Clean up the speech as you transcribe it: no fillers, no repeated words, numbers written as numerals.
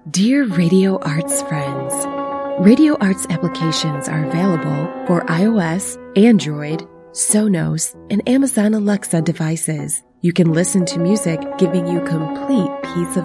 Dear Radio Arts friends, Radio Arts applications are available for iOS, Android, Sonos, and Amazon Alexa devices. You can listen to music giving you complete peace of